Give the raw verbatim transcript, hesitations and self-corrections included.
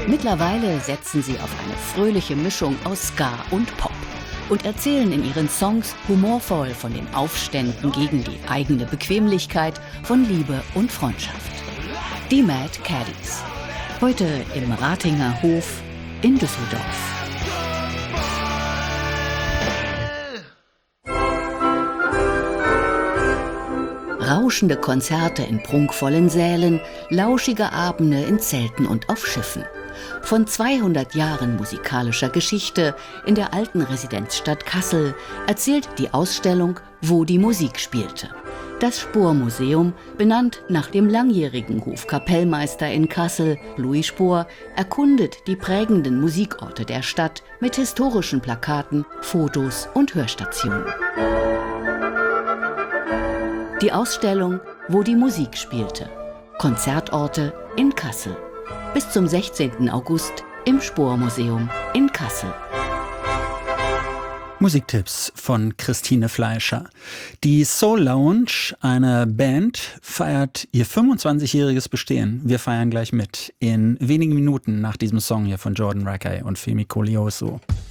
Mittlerweile setzen sie auf eine fröhliche Mischung aus Ska und Pop und erzählen in ihren Songs humorvoll von den Aufständen gegen die eigene Bequemlichkeit, von Liebe und Freundschaft. Die Mad Caddies. Heute im Ratinger Hof in Düsseldorf. Rauschende Konzerte in prunkvollen Sälen, lauschige Abende in Zelten und auf Schiffen. Von zweihundert Jahren musikalischer Geschichte in der alten Residenzstadt Kassel erzählt die Ausstellung Wo die Musik spielte. Das Spohr-Museum, benannt nach dem langjährigen Hofkapellmeister in Kassel, Louis Spohr, erkundet die prägenden Musikorte der Stadt mit historischen Plakaten, Fotos und Hörstationen. Die Ausstellung Wo die Musik spielte. Konzertorte in Kassel. Bis zum sechzehnten August im Spohr-Museum in Kassel. Musiktipps von Christine Fleischer. Die Soul Lounge, eine Band, feiert ihr fünfundzwanzigjähriges Bestehen. Wir feiern gleich mit in wenigen Minuten nach diesem Song hier von Jordan Rakei und Femi Koleoso.